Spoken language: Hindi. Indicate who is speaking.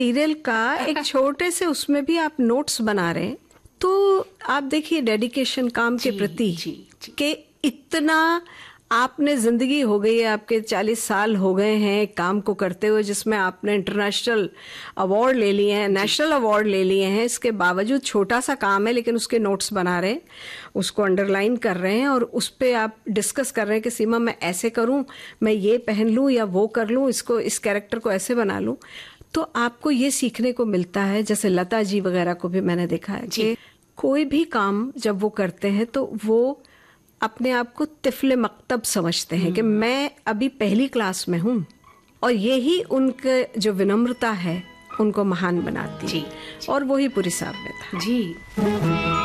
Speaker 1: सीरियल का एक छोटे से उसमें भी आप नोट्स बना रहे हैं, तो आप देखिए डेडिकेशन काम के प्रति कि इतना आपने जिंदगी हो गई है, आपके 40 साल हो गए हैं काम को करते हुए, जिसमें आपने इंटरनेशनल अवार्ड ले लिए हैं, नेशनल अवार्ड ले लिए हैं। इसके बावजूद छोटा सा काम है लेकिन उसके नोट्स बना रहे हैं, उसको अंडरलाइन कर रहे हैं और उस पे आप डिस्कस कर रहे हैं कि सीमा मैं ऐसे करूं, मैं ये पहन लूं या वो कर लूं, इसको इस कैरेक्टर को ऐसे बना लूं। तो आपको ये सीखने को मिलता है। जैसे लता जी वगैरह को भी मैंने देखा है कि कोई भी काम जब वो करते हैं तो वो अपने आप को तिफले मकतब समझते हैं कि मैं अभी पहली क्लास में हूँ, और यही उनके जो विनम्रता है उनको महान बनाती है। और वही पुरी साहब में था।
Speaker 2: जी।